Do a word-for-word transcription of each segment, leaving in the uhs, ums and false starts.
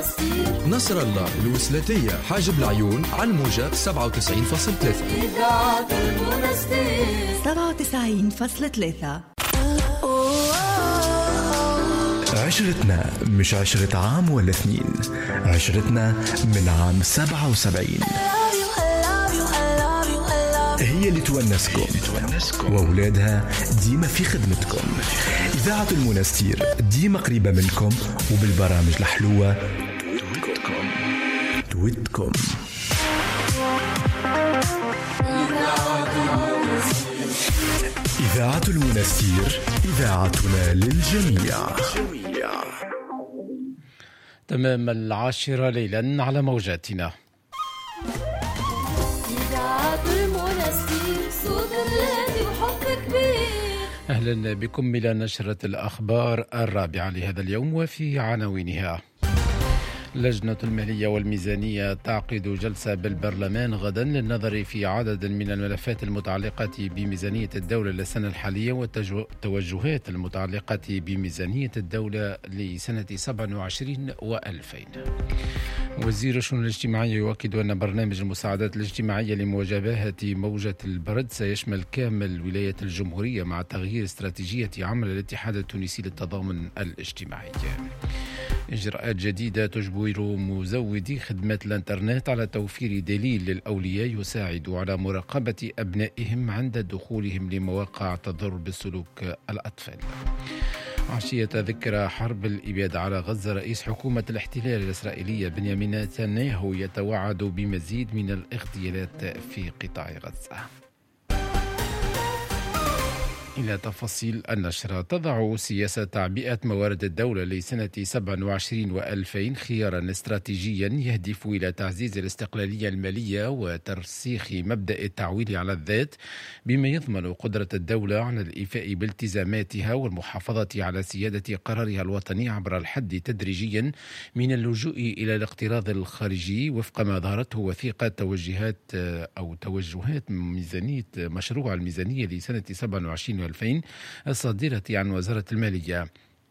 المنستير. نصر الله الوسلاتية حاجب العيون على الموجة سبعة وتسعين فاصلة ثلاثة. إذاعة المنستير سبعة وتسعين فاصلة ثلاثة. عشرتنا مش عشرة عام ولا اثنين، عشرتنا من عام سبعة وسبعين هي اللي تونسكم وأولادها ديما في خدمتكم. إذاعة المنستير ديما قريبة منكم وبالبرامج الحلوة تويتكم. إذاعة المنستير إذاعتنا للجميع. تمام العاشرة ليلا على موجاتنا. إذاعة المنستير صوت الهادي وحب كبير. أهلا بكم إلى نشرة الأخبار الرابعة لهذا اليوم وفي عناوينها. لجنة المالية والميزانية تعقد جلسة بالبرلمان غدا للنظر في عدد من الملفات المتعلقة بميزانية الدولة للسنة الحالية والتوجهات المتعلقة بميزانية الدولة لسنة سبعة وعشرين وألفين. وزير الشؤون الاجتماعية يؤكد أن برنامج المساعدات الاجتماعية لمواجهة موجة البرد سيشمل كامل ولاية الجمهورية مع تغيير استراتيجية عمل الاتحاد التونسي للتضامن الاجتماعي. إجراءات جديدة تجبر مزودي خدمات الانترنت على توفير دليل للأولياء يساعد على مراقبة أبنائهم عند دخولهم لمواقع تضر بالسلوك الأطفال. عشية ذكرى حرب الإبادة على غزة رئيس حكومة الاحتلال الإسرائيلية بنيامين نتنياهو يتوعد بمزيد من الاغتيالات في قطاع غزة. إلى تفاصيل النشرة. تضع سياسة تعبئة موارد الدولة لسنة سبعة وعشرين وألفين خيارا استراتيجيا يهدف إلى تعزيز الاستقلالية المالية وترسيخ مبدأ التعويل على الذات بما يضمن قدرة الدولة على الإيفاء بالتزاماتها والمحافظة على سيادة قرارها الوطني عبر الحد تدريجيا من اللجوء إلى الاقتراض الخارجي وفق ما ظهرته وثيقة توجهات أو توجهات ميزانية مشروع الميزانية لسنة سبعة وعشرين ألفين الصادرة عن وزارة المالية.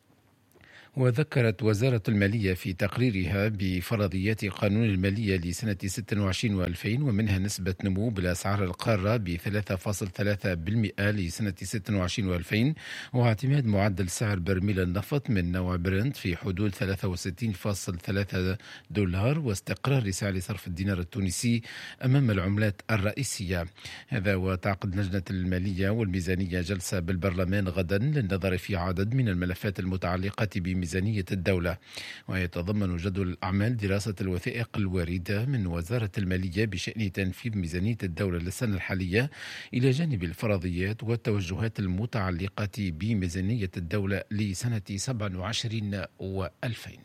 وذكرت وزارة المالية في تقريرها بفرضيات قانون المالية لسنة ستة وعشرين وألفين ومنها نسبة نمو بالأسعار القارة ب ثلاثة فاصلة ثلاثة بالمئة لسنة ستة وعشرين وألفين واعتماد معدل سعر برميل النفط من نوع برنت في حدود ثلاثة وستين فاصلة ثلاثة دولار واستقرار سعر صرف الدينار التونسي أمام العملات الرئيسية. هذا وتعقد لجنة المالية والميزانية جلسة بالبرلمان غدا للنظر في عدد من الملفات المتعلقة بميزانية ميزانية الدولة، ويتضمن جدول الأعمال دراسة الوثائق الواردة من وزارة المالية بشأن تنفيذ ميزانية الدولة للسنة الحالية إلى جانب الفرضيات والتوجهات المتعلقة بميزانية الدولة لسنة سبعة وعشرين وألفين.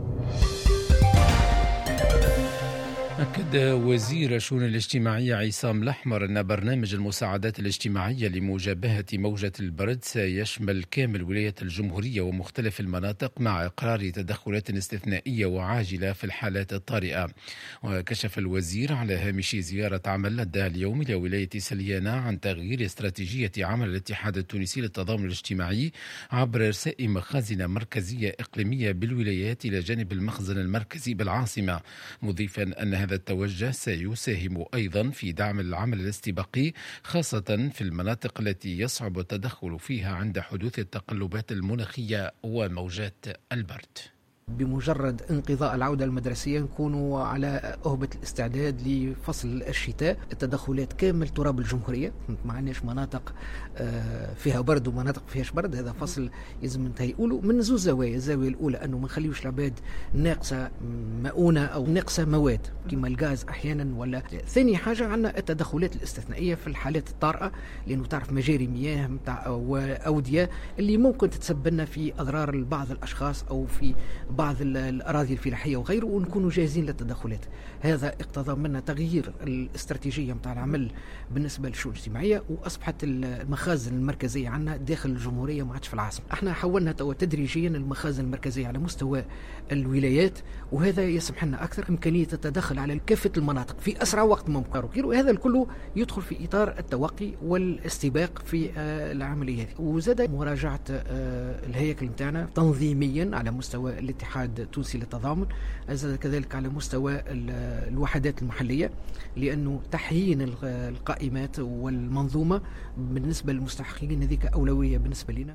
أكد وزير الشؤون الاجتماعية عصام الأحمر أن برنامج المساعدات الاجتماعية لمجابهة موجة البرد سيشمل كامل ولاية الجمهورية ومختلف المناطق مع إقرار تدخلات استثنائية وعاجلة في الحالات الطارئة. وكشف الوزير على هامش زيارة عمل أداها اليوم إلى ولاية سليانة عن تغيير استراتيجية عمل الاتحاد التونسي للتضامن الاجتماعي عبر إرساء مخازن مركزية إقليمية بالولايات إلى جانب المخزن المركزي بالعاصمة، مضيفا أن هذا التوجه سيساهم أيضا في دعم العمل الاستباقي خاصة في المناطق التي يصعب التدخل فيها عند حدوث التقلبات المناخية وموجات البرد. بمجرد انقضاء العودة المدرسية نكونوا على أهبة الاستعداد لفصل الشتاء. التدخلات كامل تراب الجمهورية، ما عندناش مناطق فيها برد ومناطق فيهاش برد. هذا فصل لازم نتهيئوله من زوج زوايا. الزاوية الأولى أنه ما نخليوش العباد ناقصة مؤونة أو ناقصة مواد كما الغاز أحيانا ولا. ثاني حاجة عندنا التدخلات الاستثنائية في الحالات الطارئة، لأنه تعرف مجاري مياه متاع وأودية اللي ممكن تتسبب لنا في أضرار لبعض الأشخاص أو في بعض الأراضي الفلاحية وغيره، ونكونوا جاهزين للتدخلات. هذا اقتضى منا تغيير الاستراتيجية متاع العمل بالنسبة للشؤون الاجتماعية، وأصبحت المخازن المركزية عندنا داخل الجمهورية ما عادش في العاصمة. احنا حولنا تدريجيا المخازن المركزية على مستوى الولايات، وهذا يسمح لنا أكثر إمكانية التدخل على كافة المناطق في أسرع وقت ممكن. وهذا الكل يدخل في إطار التوقي والاستباق في العملية هذه. وزاد مراجعة الهيكل متاعنا تنظيميا على مستوى الاتحاد الاتحاد التونسي للتضامن، أزاد كذلك على مستوى الوحدات المحلية، لأنه تحيين القائمات والمنظومة بالنسبة للمستحقين هذيك أولوية بالنسبة لنا.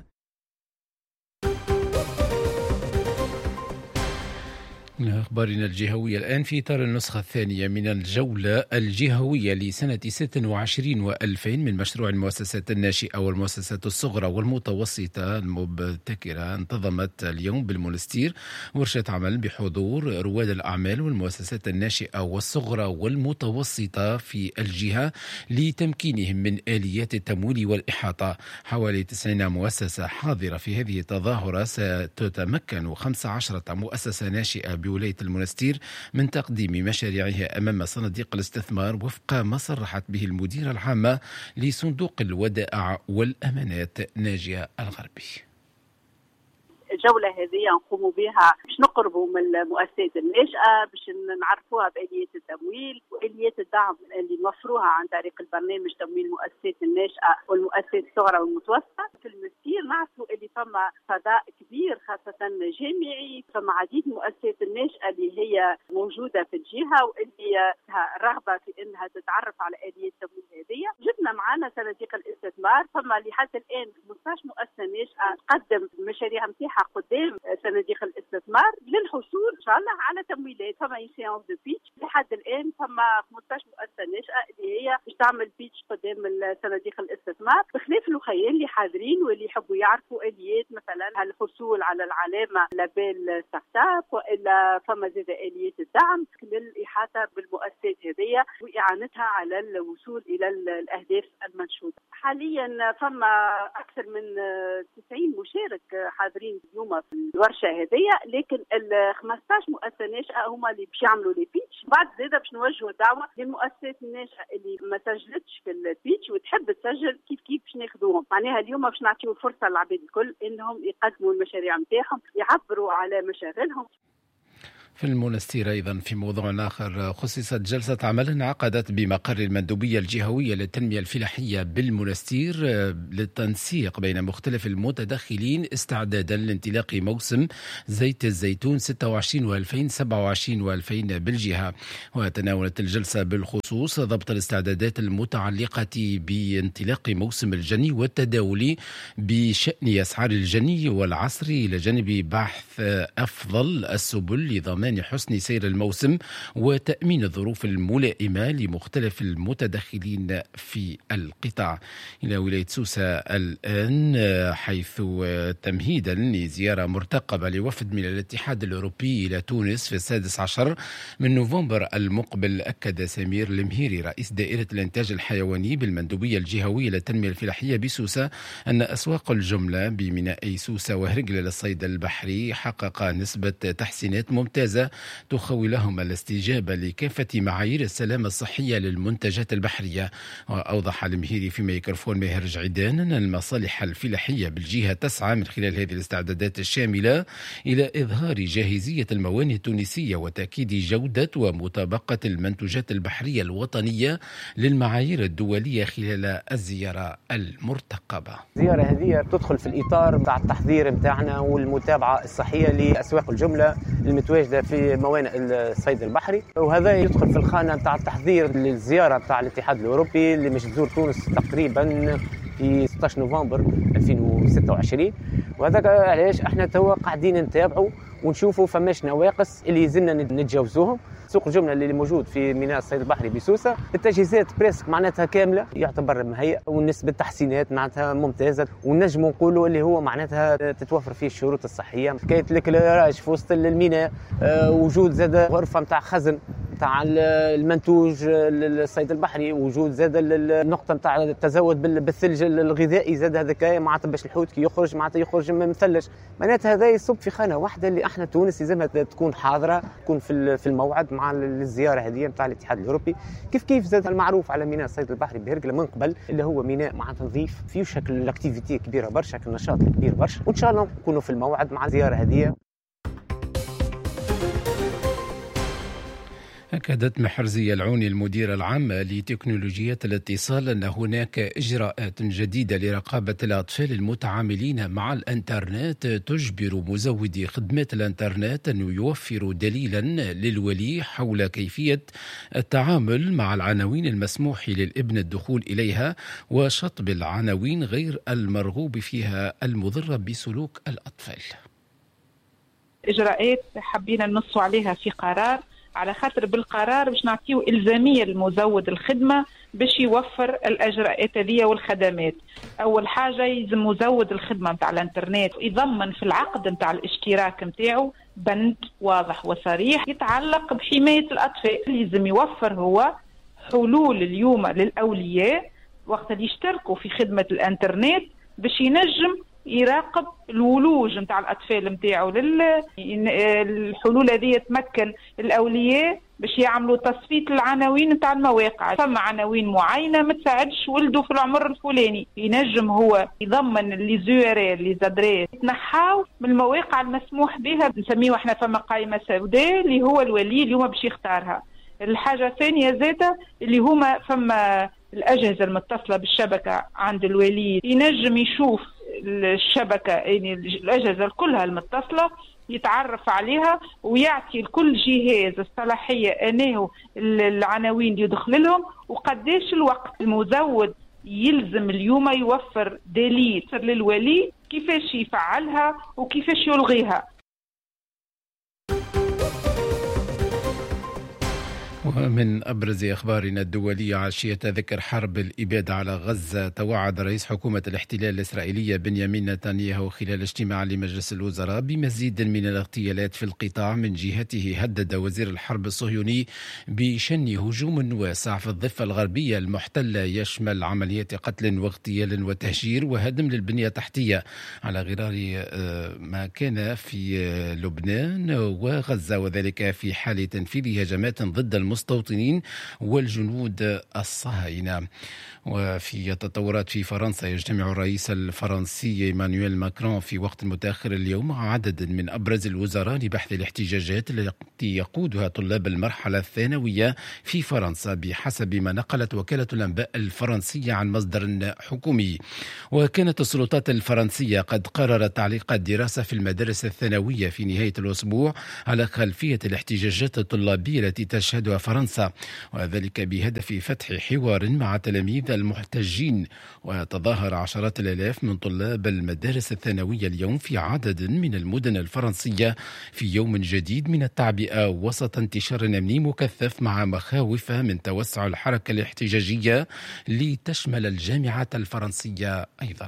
أخبارنا الجهوية الآن في إطار النسخة الثانية من الجولة الجهوية لسنة ستة وعشرين وألفين من مشروع المؤسسات الناشئة والمؤسسات الصغرى والمتوسطة المبتكرة. انتظمت اليوم بالمونستير ورشة عمل بحضور رواد الأعمال والمؤسسات الناشئة والصغرى والمتوسطة في الجهة لتمكينهم من آليات التمويل والإحاطة. حوالي تسعين مؤسسة حاضرة في هذه التظاهرة. ستتمكن خمسة عشر مؤسسة ناشئة بولاية المونستير من تقديم مشاريعها أمام صناديق الاستثمار وفق ما صرحت به المديرة العامة لصندوق الودائع والأمانات ناجية الغربي. الجولة هذه نقوموا بها باش نقربوا من المؤسسات الناشئة، باش نعرفوها بآليات التمويل وآليات الدعم اللي نوفروها عن طريق البرنامج تمويل المؤسسات الناشئة والمؤسسات الصغرى والمتوسطة. في المسير نعرفوا اللي فما فضاء كبير خاصة جامعي، فما عديد المؤسسات الناشئة اللي هي موجودة في الجهة واللي رغبة في انها تتعرف على آليات التمويل هذه. جبنا معنا صناديق الاستثمار، فما لحد الآن خمسطاش مؤسسة ناشئة تقدم المشاريع نتاعها قدام صناديق الاستثمار للحصول ان شاء الله على تمويلات. فما سيانس دو بيتش لحد الان، فما خمسطاش مؤسسه ناشئه اللي هي باش تعمل بيتش قدام صناديق الاستثمار، بخلاف الاخرين اللي حاضرين واللي يحبوا يعرفوا اليات مثلا الحصول على العلامه لابيل ستارت اب، والا فما زاد اليات الدعم للاحاطه بالمؤسسات هذه واعانتها على الوصول الى الاهداف المنشوده. حاليا فما اكثر من تسعين مشارك حاضرين اليوم في الورشه هذه، لكن ال خمسطاش مؤسسه ناشئه هما اللي باش يعملوا لي بيتش. بعد زاده باش نوجهوا دعوه للمؤسسات الناشئه اللي ما سجلتش في البيتش وتحب تسجل، كيف كيف باش ناخذوهم. معناها اليوم باش نعطيو الفرصه للعباد الكل انهم يقدموا المشاريع نتاعهم، يعبروا على مشاغلهم. في المونستير أيضا في موضوع آخر، خصصت جلسة عمل انعقدت بمقر المندوبية الجهوية للتنمية الفلاحية بالمونستير للتنسيق بين مختلف المتدخلين استعدادا لانطلاق موسم زيت الزيتون ستة وعشرين وألفين سبعة وعشرين وألفين بالجهة. وتناولت الجلسة بالخصوص ضبط الاستعدادات المتعلقة بانطلاق موسم الجني والتداول بشأن أسعار الجني والعصر، إلى جانب بحث أفضل السبل لضمان حسن سير الموسم وتأمين الظروف الملائمة لمختلف المتدخلين في القطاع. إلى ولاية سوسة الآن، حيث تمهيدا لزيارة مرتقبة لوفد من الاتحاد الأوروبي إلى تونس في السادس عشر من نوفمبر المقبل، أكد سمير المهيري رئيس دائرة الإنتاج الحيواني بالمندوبية الجهوية للتنمية الفلاحية بسوسة أن أسواق الجملة بميناء سوسة وهرقل للصيد البحري حقق نسبة تحسينات ممتازة تخولهم الاستجابة لكافة معايير السلامة الصحية للمنتجات البحرية. وأوضح المهيري في ميكروفون ماهر جعيدان أن المصالح الفلاحية بالجهة تسعى من خلال هذه الاستعدادات الشاملة إلى إظهار جاهزية الموانئ التونسية وتأكيد جودة ومطابقة المنتوجات البحرية الوطنية للمعايير الدولية خلال الزيارة المرتقبة. الزيارة هذه تدخل في الإطار متاع التحضير متاعنا والمتابعة الصحية لأسواق الجملة المتواجدة في موانئ الصيد البحري، وهذا يدخل في الخانة متاع التحضير للزيارة متاع الاتحاد الأوروبي اللي مش تزور تونس تقريبا في ستة عشر نوفمبر ألفين وستة وعشرين. وهذا علاش احنا توا قاعدين نتابعوا ونشوفوا فماش نواقص اللي يزلنا نتجاوزوهم. سوق الجمله اللي موجود في ميناء الصيد البحري بسوسه التجهيزات بريسك معناتها كامله، يعتبر مهيئ ونسبه تحسينات معناتها ممتازه، ونجموا نقولوا اللي هو معناتها تتوفر فيه الشروط الصحيه. حكايه الكلاراج في وسط الميناء، وجود زاد غرفه نتاع خزن نتاع المنتوج الصيد البحري، وجود زاد النقطه نتاع التزود بالثلج الغذائي زاد هذاك معناتها باش الحوت كي يخرج معناتها يخرج مثلج. معناتها هذا يصب في خانه واحده اللي احنا تونس لازمها تكون حاضره، تكون في في الموعد مع الزياره هذه نتاع الاتحاد الاوروبي. كيف كيف زاد المعروف على ميناء الصيد البحري بهرقل من قبل اللي هو ميناء معناتها نظيف فيه شكل الاكتيفيتي كبيره برشا، شكل نشاط كبير برشا، وان شاء الله نكونوا في الموعد مع الزياره هذه. أكدت محرزية العوني المديرة العامة لتكنولوجيات الاتصال أن هناك إجراءات جديدة لرقابة الأطفال المتعاملين مع الإنترنت تجبر مزودي خدمات الإنترنت أن يوفروا دليلا للولي حول كيفية التعامل مع العناوين المسموح للابن الدخول إليها وشطب العناوين غير المرغوب فيها المضرة بسلوك الأطفال. إجراءات حبينا ننصوا عليها في قرار، على خاطر بالقرار باش نعطيو إلزامية لمزود الخدمة باش يوفر الإجراءات هذه والخدمات. أول حاجة يلزم مزود الخدمة متاع الانترنت يضمن في العقد متاع الاشتراك متاعه بند واضح وصريح يتعلق بحماية الأطفال. يلزم يوفر هو حلول اليوم للأولياء وقت اللي يشتركوا في خدمة الانترنت باش ينجم يراقب الولوج نتاع الاطفال نتاعو. الحلول هذه تمكن الاولياء باش يعملوا تصفية العناوين نتاع المواقع. ثم عناوين معينه ما تساعدش ولده في العمر الفلاني، ينجم هو يضمن لي زوريل لي زادريس يتنحاو من المواقع المسموح بها، نسميه احنا فما قائمه سوداء اللي هو الولي اليوم باش يختارها. الحاجه الثانيه زاده اللي هما فما الاجهزه المتصله بالشبكه عند الولي، ينجم يشوف الشبكة يعني الأجهزة كلها المتصلة يتعرف عليها ويعطي لكل جهاز الصلاحية أنه العناوين اللي يدخل لهم وقديش الوقت. المزود يلزم اليوم يوفر دليل للولي كيفاش يفعلها وكيفاش يلغيها. ومن أبرز أخبارنا الدولية عشية ذكر حرب الإبادة على غزة، توعد رئيس حكومة الاحتلال الإسرائيلية بنيامين نتنياهو خلال اجتماع لمجلس الوزراء بمزيد من الاغتيالات في القطاع. من جهته هدد وزير الحرب الصهيوني بشن هجوم واسع في الضفة الغربية المحتلة يشمل عمليات قتل واغتيال وتهجير وهدم للبنية التحتية على غرار ما كان في لبنان وغزة، وذلك في حال تنفيذ هجمات ضد المستوطنين والجنود الصهاينة. وفي تطورات في فرنسا، يجتمع الرئيس الفرنسي إيمانويل ماكرون في وقت متأخر اليوم مع عدد من أبرز الوزراء لبحث الاحتجاجات التي يقودها طلاب المرحلة الثانوية في فرنسا بحسب ما نقلت وكالة الأنباء الفرنسية عن مصدر حكومي. وكانت السلطات الفرنسية قد قررت تعليق الدراسة في المدارس الثانوية في نهاية الأسبوع على خلفية الاحتجاجات الطلابية التي تشهدها فرنسا، وذلك بهدف فتح حوار مع تلاميذ المحتجين. وتظاهر عشرات الآلاف من طلاب المدارس الثانوية اليوم في عدد من المدن الفرنسية في يوم جديد من التعبئة وسط انتشار أمني مكثف مع مخاوف من توسع الحركة الاحتجاجية لتشمل الجامعات الفرنسية أيضا.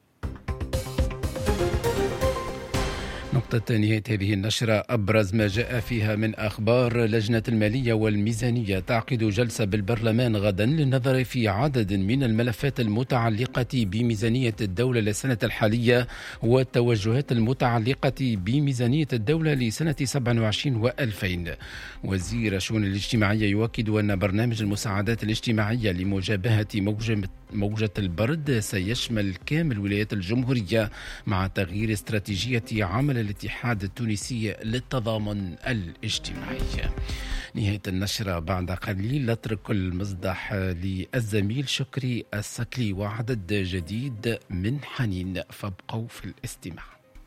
نقطة نهاية هذه النشرة أبرز ما جاء فيها من أخبار. لجنة المالية والميزانية تعقد جلسة بالبرلمان غدا للنظر في عدد من الملفات المتعلقة بميزانية الدولة للسنة الحالية والتوجهات المتعلقة بميزانية الدولة لسنة سبعة وعشرين وألفين. وزير الشؤون الاجتماعية يؤكد أن برنامج المساعدات الاجتماعية لمجابهة موجة موجة البرد سيشمل كامل ولايات الجمهورية مع تغيير استراتيجية عمل الاتحاد التونسي للتضامن الاجتماعي. نهاية النشرة بعد قليل نترك المصدح للزميل شكري السكلي وعدد جديد من حنين، فابقوا في الاستماع.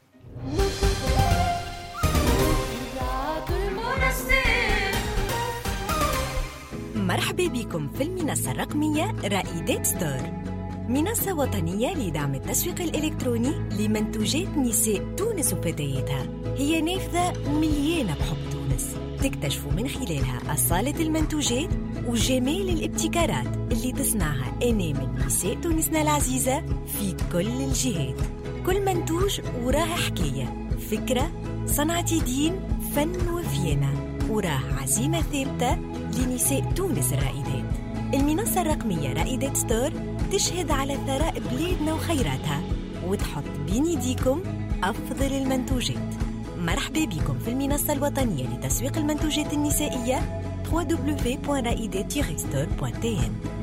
مرحبا بكم في المنصة الرقمية رائدات ستور، منصة وطنية لدعم التسويق الإلكتروني لمنتوجات نساء تونس وفتياتها. هي نافذة مليانة بحب تونس، تكتشفوا من خلالها أصالة المنتوجات وجمال الابتكارات اللي تصنعها أنامل نساء تونسنا العزيزة في كل الجهات. كل منتوج وراه حكاية، فكرة، صنعة يدين، فن وفينة، وراه عزيمة ثابتة لنساء تونس الرائدات. المنصة الرقمية رائدات ستور تشهد على ثراء بلادنا وخيراتها وتحط بين يديكم أفضل المنتوجات. مرحبا بكم في المنصة الوطنية لتسويق المنتوجات النسائية دبليو دبليو دبليو دوت رائدات ستور دوت تي إن.